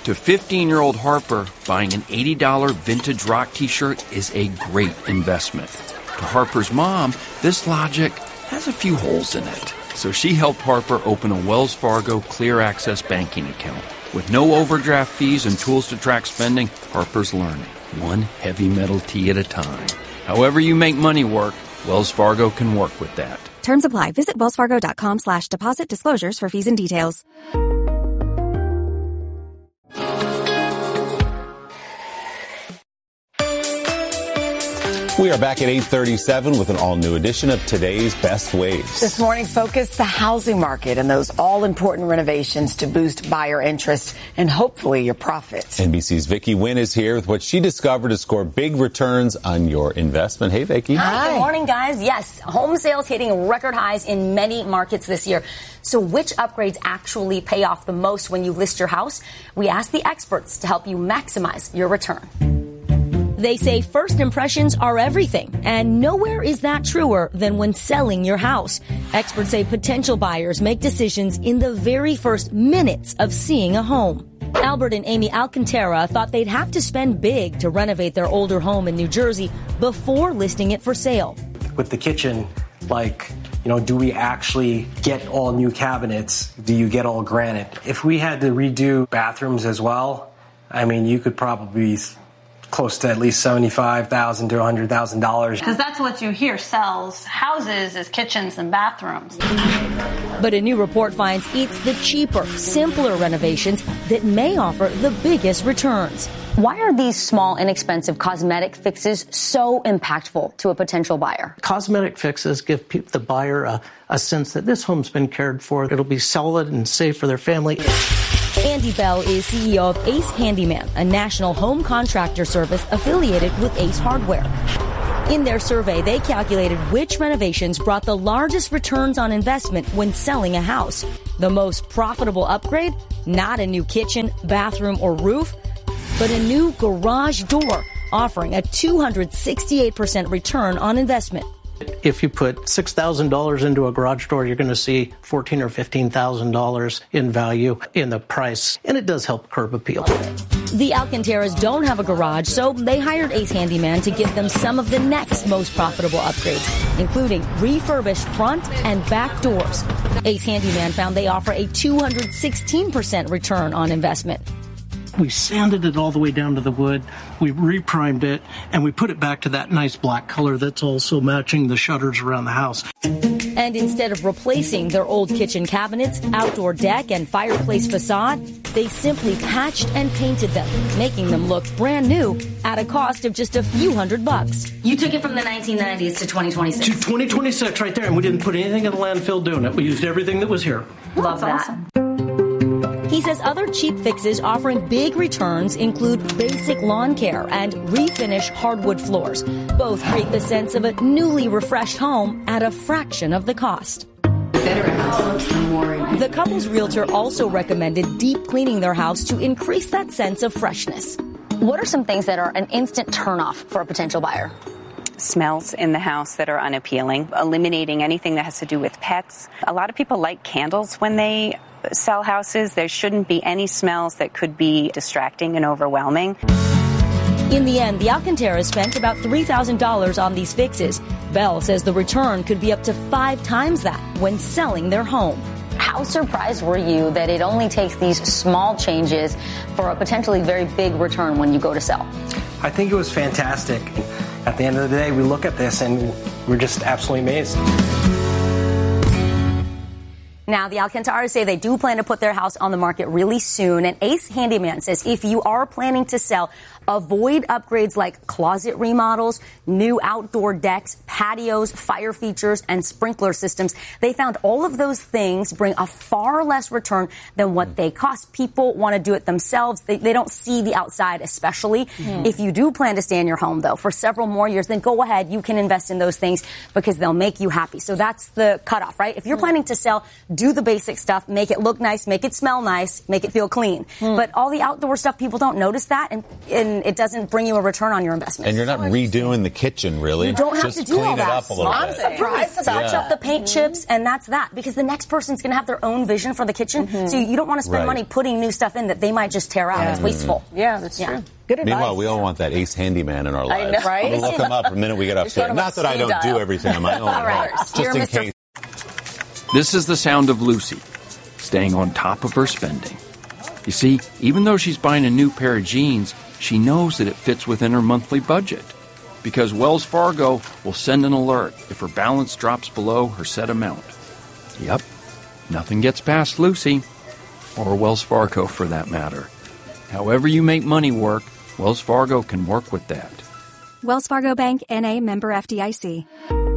To 15-year-old Harper, buying an $80 vintage rock t-shirt is a great investment. To Harper's mom, this logic has a few holes in it. So she helped Harper open a Wells Fargo Clear Access banking account. With no overdraft fees and tools to track spending, Harper's learning, one heavy metal tea at a time. However you make money work, Wells Fargo can work with that. Terms apply. Visit wellsfargo.com/deposit disclosures for fees and details. We are back at 8:37 with an all-new edition of today's Best Ways. This morning's focus, the housing market and those all-important renovations to boost buyer interest and hopefully your profits. NBC's Vicki Nguyen is here with what she discovered to score big returns on your investment. Hey, Vicki. Hi. Good morning, guys. Yes, home sales hitting record highs in many markets this year. So which upgrades actually pay off the most when you list your house? We asked the experts to help you maximize your return. They say first impressions are everything, and nowhere is that truer than when selling your house. Experts say potential buyers make decisions in the very first minutes of seeing a home. Albert and Amy Alcantara thought they'd have to spend big to renovate their older home in New Jersey before listing it for sale. With the kitchen, do we actually get all new cabinets? Do you get all granite? If we had to redo bathrooms as well, you could probably close to at least $75,000 to $100,000. Because that's what you hear sells houses is kitchens and bathrooms. But a new report finds it's the cheaper, simpler renovations that may offer the biggest returns. Why are these small, inexpensive cosmetic fixes so impactful to a potential buyer? Cosmetic fixes give the buyer a sense that this home's been cared for. It'll be solid and safe for their family. Andy Bell is CEO of Ace Handyman, a national home contractor service affiliated with Ace Hardware. In their survey, they calculated which renovations brought the largest returns on investment when selling a house. The most profitable upgrade? Not a new kitchen, bathroom, or roof, but a new garage door, offering a 268% return on investment. If you put $6,000 into a garage door, you're going to see $14,000 or $15,000 in value in the price, and it does help curb appeal. The Alcantaras don't have a garage, so they hired Ace Handyman to give them some of the next most profitable upgrades, including refurbished front and back doors. Ace Handyman found they offer a 216% return on investment. We sanded it all the way down to the wood, we reprimed it, and we put it back to that nice black color that's also matching the shutters around the house. And instead of replacing their old kitchen cabinets, outdoor deck, and fireplace facade, they simply patched and painted them, making them look brand new at a cost of just a few $100. You took it from the 1990s to 2026. To 2026 right there, and we didn't put anything in the landfill doing it. We used everything that was here. Love that. Awesome. He says other cheap fixes offering big returns include basic lawn care and refinish hardwood floors. Both create the sense of a newly refreshed home at a fraction of the cost. The couple's realtor also recommended deep cleaning their house to increase that sense of freshness. What are some things that are an instant turnoff for a potential buyer? Smells in the house that are unappealing, eliminating anything that has to do with pets. A lot of people like candles when they sell houses. There shouldn't be any smells that could be distracting and overwhelming. In the end, the Alcantaras spent about $3,000 on these fixes. Bell says the return could be up to 5 times that when selling their home. How surprised were you that it only takes these small changes for a potentially very big return when you go to sell? I think it was fantastic. At the end of the day, we look at this and we're just absolutely amazed. Now, the Alcantaras say they do plan to put their house on the market really soon. And Ace Handyman says if you are planning to sell, avoid upgrades like closet remodels, new outdoor decks, patios, fire features, and sprinkler systems. They found all of those things bring a far less return than what they cost. People want to do it themselves. They don't see the outside, especially. If you do plan to stay in your home, though, for several more years, then go ahead. You can invest in those things because they'll make you happy. So that's the cutoff, right? If you're planning to sell, do the basic stuff, make it look nice, make it smell nice, make it feel clean. But all the outdoor stuff, people don't notice that, and it doesn't bring you a return on your investment. And you're not redoing the kitchen, really. You don't have just to do all clean that. it up a little bit. Touch up the paint chips, and that's that. Because the next person's going to have their own vision for the kitchen, so you don't want to spend money putting new stuff in that they might just tear out. It's wasteful. Yeah, that's true. Good advice. Meanwhile, we all want that ace handyman in our lives. I know, right? We'll look him up the minute we get upstairs. Not that I don't do everything on my own. All right. Just in case. This is the sound of Lucy, staying on top of her spending. You see, even though she's buying a new pair of jeans, she knows that it fits within her monthly budget. Because Wells Fargo will send an alert if her balance drops below her set amount. Yep, nothing gets past Lucy, or Wells Fargo for that matter. However you make money work, Wells Fargo can work with that. Wells Fargo Bank, N.A., member FDIC.